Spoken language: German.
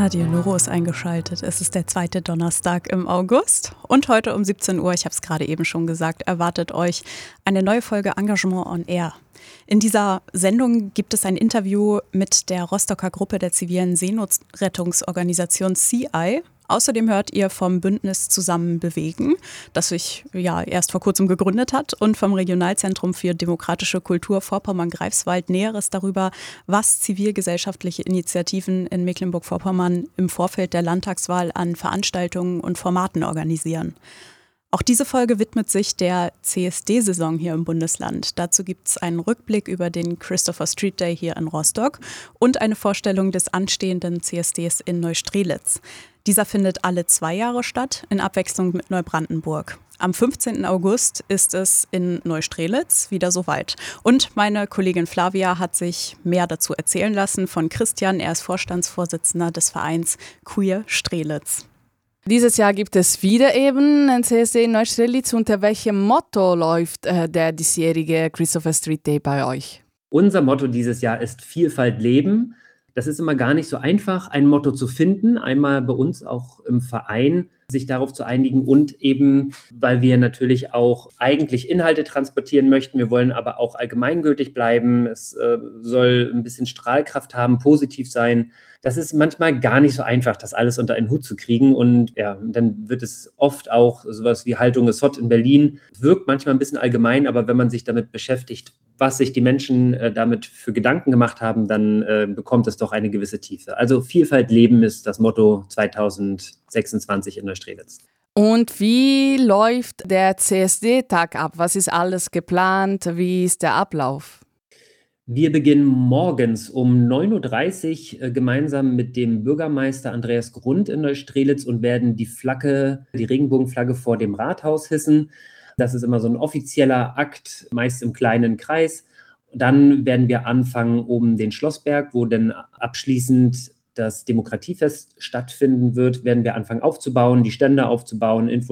Radio Loro ist eingeschaltet. Es ist der zweite Donnerstag im August und heute um 17 Uhr, ich habe es gerade eben schon gesagt, erwartet euch eine neue Folge Engagement on Air. In dieser Sendung gibt es ein Interview mit der Rostocker Gruppe der zivilen Seenotrettungsorganisation CI. Außerdem hört ihr vom Bündnis Zusammen bewegen, das sich erst vor kurzem gegründet hat, und vom Regionalzentrum für demokratische Kultur Vorpommern-Greifswald Näheres darüber, was zivilgesellschaftliche Initiativen in Mecklenburg-Vorpommern im Vorfeld der Landtagswahl an Veranstaltungen und Formaten organisieren. Auch diese Folge widmet sich der CSD-Saison hier im Bundesland. Dazu gibt es einen Rückblick über den Christopher Street Day hier in Rostock und eine Vorstellung des anstehenden CSDs in Neustrelitz. Dieser findet alle 2 Jahre statt, in Abwechslung mit Neubrandenburg. Am 15. August ist es in Neustrelitz wieder soweit. Und meine Kollegin Flavia hat sich mehr dazu erzählen lassen von Christian. Er ist Vorstandsvorsitzender des Vereins Queer Strelitz. Dieses Jahr gibt es wieder eben ein CSD in Neustrelitz. Unter welchem Motto läuft der diesjährige Christopher Street Day bei euch? Unser Motto dieses Jahr ist Vielfalt leben. Das ist immer gar nicht so einfach, ein Motto zu finden. Einmal bei uns auch im Verein, sich darauf zu einigen und eben, weil wir natürlich auch eigentlich Inhalte transportieren möchten. Wir wollen aber auch allgemeingültig bleiben. Es soll ein bisschen Strahlkraft haben, positiv sein. Das ist manchmal gar nicht so einfach, das alles unter einen Hut zu kriegen. Und ja, dann wird es oft auch sowas wie Haltung ist hot in Berlin. Wirkt manchmal ein bisschen allgemein, aber wenn man sich damit beschäftigt, was sich die Menschen damit für Gedanken gemacht haben, dann bekommt es doch eine gewisse Tiefe. Also Vielfalt leben ist das Motto 2026 in Neustrelitz. Und wie läuft der CSD-Tag ab? Was ist alles geplant? Wie ist der Ablauf? Wir beginnen morgens um 9:30 Uhr gemeinsam mit dem Bürgermeister Andreas Grund in Neustrelitz und werden die Regenbogenflagge vor dem Rathaus hissen. Das ist immer so ein offizieller Akt, meist im kleinen Kreis. Dann werden wir anfangen um den Schlossberg, wo dann abschließend das Demokratiefest stattfinden wird, werden wir anfangen aufzubauen, die Stände aufzubauen,